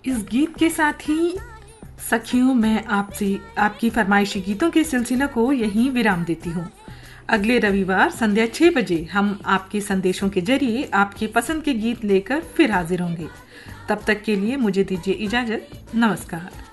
इस गीत के साथ ही सखियों मैं आपसे आपकी फरमाइशी गीतों के सिलसिला को यहीं विराम देती हूँ। अगले रविवार संध्या 6 बजे हम आपके संदेशों के जरिए आपकी पसंद के गीत लेकर फिर हाजिर होंगे। तब तक के लिए मुझे दीजिए इजाजत। नमस्कार।